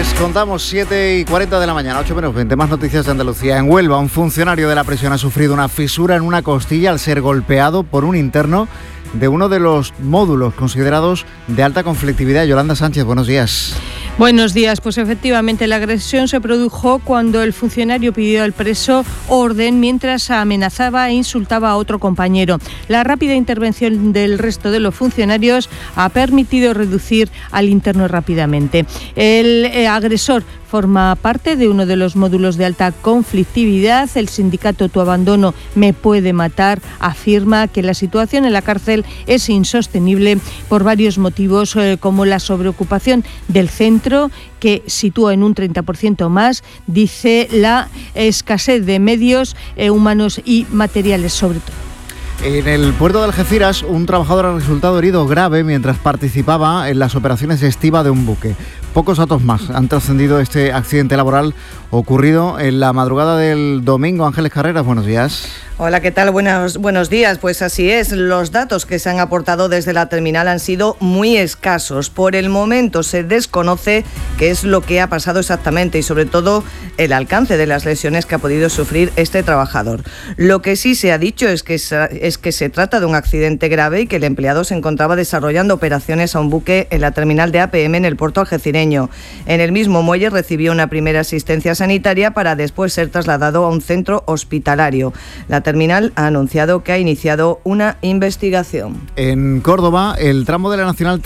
Les contamos 7:40 de la mañana, 8 menos 20, más noticias de Andalucía. En Huelva, un funcionario de la prisión ha sufrido una fisura en una costilla al ser golpeado por un interno de uno de los módulos considerados de alta conflictividad. Yolanda Sánchez, buenos días. Buenos días. Pues efectivamente la agresión se produjo cuando el funcionario pidió al preso orden mientras amenazaba e insultaba a otro compañero. La rápida intervención del resto de los funcionarios ha permitido reducir al interno rápidamente. El agresor forma parte de uno de los módulos de alta conflictividad. El sindicato Tu Abandono Me Puede Matar afirma que la situación en la cárcel es insostenible por varios motivos, como la sobreocupación del centro, que sitúa en un 30% más, dice la escasez de medios humanos y materiales sobre todo. En el puerto de Algeciras, un trabajador ha resultado herido grave mientras participaba en las operaciones de estiva de un buque. Pocos datos más han trascendido este accidente laboral ocurrido en la madrugada del domingo. Ángeles Carreras, buenos días. Hola, ¿qué tal? Buenos días. Pues así es, los datos que se han aportado desde la terminal han sido muy escasos. Por el momento se desconoce qué es lo que ha pasado exactamente y sobre todo el alcance de las lesiones que ha podido sufrir este trabajador. Lo que sí se ha dicho es que se trata de un accidente grave y que el empleado se encontraba desarrollando operaciones a un buque en la terminal de APM en el puerto algecireño. En el mismo muelle recibió una primera asistencia sanitaria para después ser trasladado a un centro hospitalario. La terminal ha anunciado que ha iniciado una investigación. En Córdoba, el tramo de la Nacional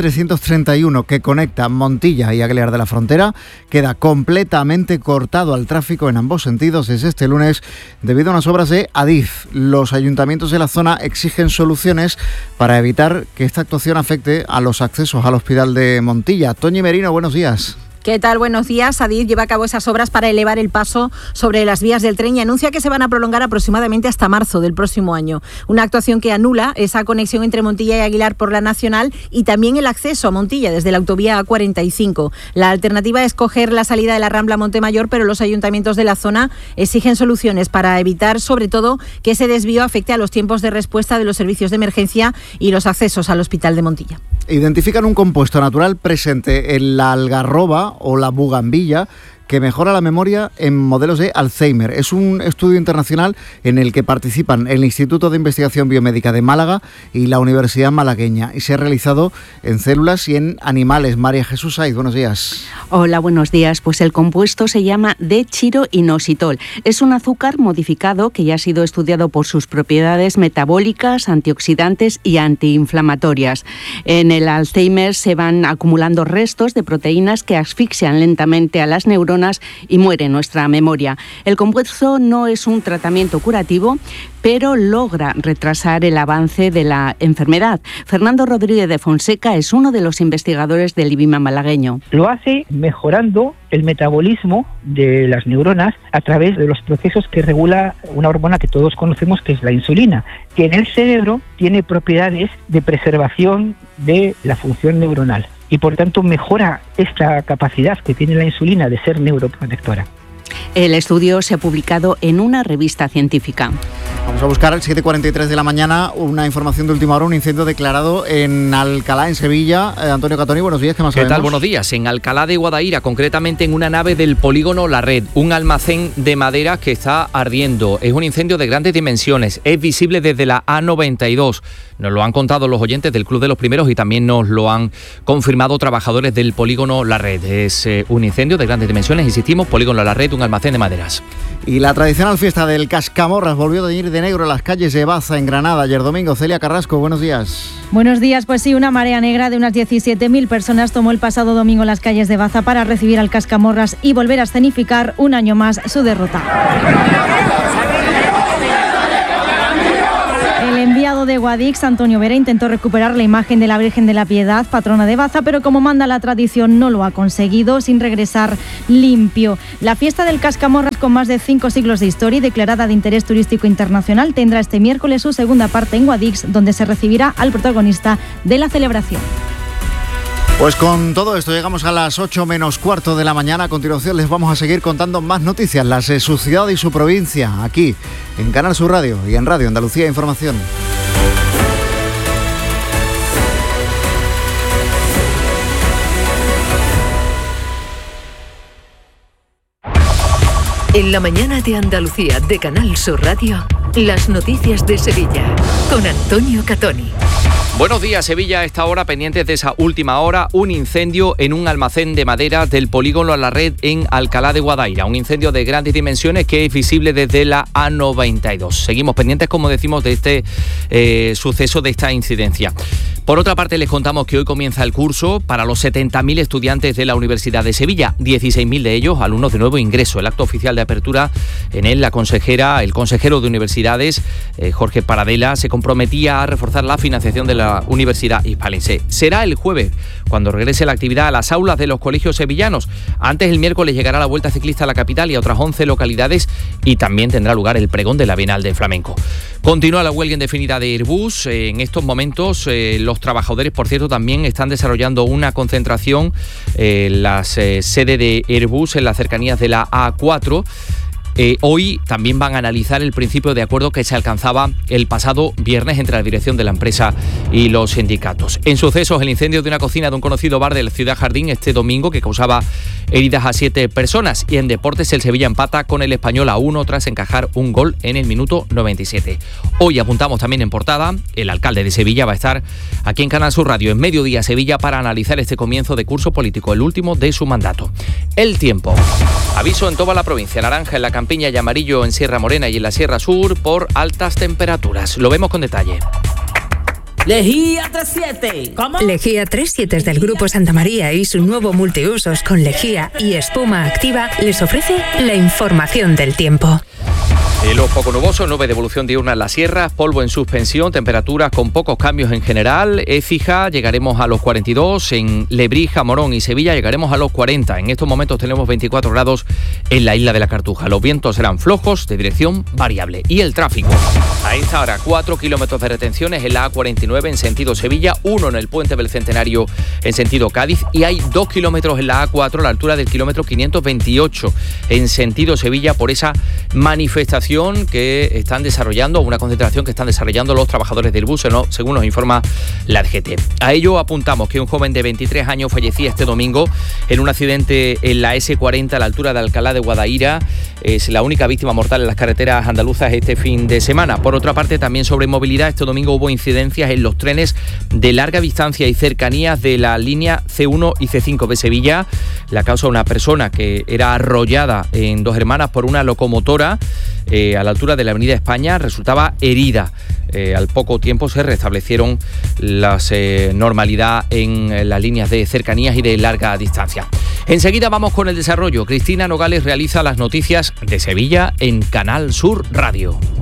331 que conecta Montilla y Aguilar de la Frontera queda completamente cortado al tráfico en ambos sentidos desde este lunes debido a unas obras de Adif. Los ayuntamientos de la zona exigen soluciones para evitar que esta actuación afecte a los accesos al hospital de Montilla. Toñi Merino, buenos días. ¿Qué tal? Buenos días. Adif lleva a cabo esas obras para elevar el paso sobre las vías del tren y anuncia que se van a prolongar aproximadamente hasta marzo del próximo año. Una actuación que anula esa conexión entre Montilla y Aguilar por la Nacional y también el acceso a Montilla desde la autovía A45. La alternativa es coger la salida de la Rambla Montemayor, pero los ayuntamientos de la zona exigen soluciones para evitar, sobre todo, que ese desvío afecte a los tiempos de respuesta de los servicios de emergencia y los accesos al hospital de Montilla. Identifican un compuesto natural presente en la algarroba o la bugambilla que mejora la memoria en modelos de Alzheimer. Es un estudio internacional en el que participan el Instituto de Investigación Biomédica de Málaga y la Universidad Malagueña y se ha realizado en células y en animales. María Jesús Saiz, buenos días. Hola, buenos días. Pues el compuesto se llama D-chiroinositol. Es un azúcar modificado que ya ha sido estudiado por sus propiedades metabólicas, antioxidantes y antiinflamatorias. En el Alzheimer se van acumulando restos de proteínas que asfixian lentamente a las neuronas y muere nuestra memoria. El compuesto no es un tratamiento curativo, pero logra retrasar el avance de la enfermedad. Fernando Rodríguez de Fonseca es uno de los investigadores del IBIMA malagueño. Lo hace mejorando el metabolismo de las neuronas a través de los procesos que regula una hormona que todos conocemos, que es la insulina, que en el cerebro tiene propiedades de preservación de la función neuronal. Y por tanto mejora esta capacidad que tiene la insulina de ser neuroprotectora. El estudio se ha publicado en una revista científica. Vamos a buscar al 7:43 de la mañana una información de última hora, un incendio declarado en Alcalá, en Sevilla. Antonio Catoni, buenos días, ¿qué más sabemos? ¿Qué tal? Buenos días. En Alcalá de Guadaira, concretamente en una nave del polígono La Red, un almacén de madera que está ardiendo. Es un incendio de grandes dimensiones, es visible desde la A92. Nos lo han contado los oyentes del Club de los Primeros y también nos lo han confirmado trabajadores del polígono La Red. Es un incendio de grandes dimensiones, insistimos, polígono La Red, un almacén de maderas. Y la tradicional fiesta del Cascamorras volvió a teñir de negro las calles de Baza, en Granada, ayer domingo. Celia Carrasco, buenos días. Buenos días, pues sí, una marea negra de unas 17.000 personas tomó el pasado domingo las calles de Baza para recibir al Cascamorras y volver a escenificar un año más su derrota. El enviado de Guadix, Antonio Vera, intentó recuperar la imagen de la Virgen de la Piedad, patrona de Baza, pero como manda la tradición no lo ha conseguido, sin regresar limpio. La fiesta del Cascamorras, con más de 5 siglos de historia y declarada de interés turístico internacional, tendrá este miércoles su segunda parte en Guadix, donde se recibirá al protagonista de la celebración. Pues con todo esto llegamos a las 8 menos cuarto de la mañana. A continuación les vamos a seguir contando más noticias, las de su ciudad y su provincia, aquí en Canal Sur Radio y en Radio Andalucía Información. En la mañana de Andalucía de Canal Sur Radio, las noticias de Sevilla con Antonio Catoni. Buenos días, Sevilla. A esta hora, pendientes de esa última hora, un incendio en un almacén de madera del polígono La Red en Alcalá de Guadaira. Un incendio de grandes dimensiones que es visible desde la A92. Seguimos pendientes, como decimos, de este suceso, de esta incidencia. Por otra parte, les contamos que hoy comienza el curso para los 70.000 estudiantes de la Universidad de Sevilla, 16.000 de ellos alumnos de nuevo ingreso. El acto oficial de apertura, en él el consejero de Universidades, Jorge Paradela, se comprometía a reforzar la financiación de la Universidad Hispalense. Será el jueves cuando regrese la actividad a las aulas de los colegios sevillanos. Antes, el miércoles, llegará la Vuelta Ciclista a la capital y a otras 11 localidades, y también tendrá lugar el pregón de la Bienal de Flamenco. Continúa la huelga indefinida de Airbus. En estos momentos, los trabajadores, por cierto, también están desarrollando una concentración en la sede de Airbus en las cercanías de la A4. Hoy también van a analizar el principio de acuerdo que se alcanzaba el pasado viernes entre la dirección de la empresa y los sindicatos. En sucesos, el incendio de una cocina de un conocido bar de la Ciudad Jardín este domingo, que causaba heridas a 7 personas. Y en deportes, el Sevilla empata con el Español a 1 tras encajar un gol en el minuto 97. Hoy apuntamos también en portada, el alcalde de Sevilla va a estar aquí en Canal Sur Radio en Mediodía Sevilla para analizar este comienzo de curso político, el último de su mandato. El tiempo. Aviso en toda la provincia, naranja en la Campiña y amarillo en Sierra Morena y en la Sierra Sur por altas temperaturas. Lo vemos con detalle. Lejía 37. ¿Cómo? Lejía 37 es del Grupo Santa María y su nuevo multiusos con lejía y espuma activa les ofrece la información del tiempo. Cielo poco nuboso, nube de evolución diurna en las sierras, polvo en suspensión, temperaturas con pocos cambios en general. Écija llegaremos a los 42, en Lebrija, Morón y Sevilla llegaremos a los 40. En estos momentos tenemos 24 grados en la isla de la Cartuja. Los vientos serán flojos, de dirección variable. Y el tráfico. A esta hora, 4 kilómetros de retenciones en la A49 en sentido Sevilla, 1 en el puente del Centenario en sentido Cádiz, y hay 2 kilómetros en la A4 a la altura del kilómetro 528 en sentido Sevilla por esa manifestación que están desarrollando, una concentración que están desarrollando los trabajadores del bus, según nos informa la DGT. A ello apuntamos que un joven de 23 años fallecía este domingo en un accidente en la S40 a la altura de Alcalá de Guadaira. Es la única víctima mortal en las carreteras andaluzas este fin de semana. Por otra parte, también sobre movilidad, este domingo hubo incidencias en los trenes de larga distancia y cercanías de la línea C1 y C5 de Sevilla. La causa, una persona que era arrollada en Dos Hermanas por una locomotora a la altura de la Avenida España, resultaba herida. Al poco tiempo se restablecieron la normalidad en las líneas de cercanías y de larga distancia. Enseguida vamos con el desarrollo. Cristina Nogales realiza las noticias de Sevilla en Canal Sur Radio.